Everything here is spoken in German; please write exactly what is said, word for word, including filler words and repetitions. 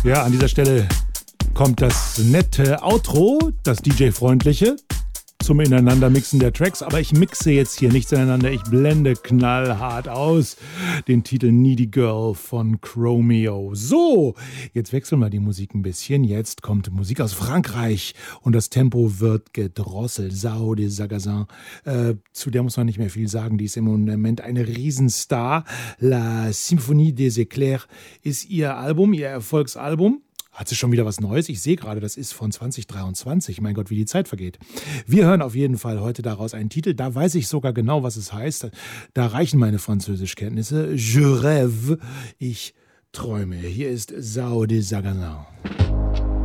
Ja, an dieser Stelle kommt das nette Outro, das D J-freundliche, zum Ineinandermixen der Tracks. Aber ich mixe jetzt hier nichts ineinander, ich blende knallhart aus den Titel Needy Girl von Chromeo. So, jetzt wechseln wir die Musik ein bisschen. Jetzt kommt Musik aus Frankreich und das Tempo wird gedrosselt. Sao de Sagazin, äh, zu der muss man nicht mehr viel sagen, die ist im Moment eine Riesenstar. La Symphonie des Éclairs ist ihr Album, ihr Erfolgsalbum. Hat sie schon wieder was Neues? Ich sehe gerade, das ist von zwanzig dreiundzwanzig. Mein Gott, wie die Zeit vergeht. Wir hören auf jeden Fall heute daraus einen Titel. Da weiß ich sogar genau, was es heißt. Da reichen meine Französischkenntnisse. Je rêve. Ich träume. Hier ist Sao de Sagazin.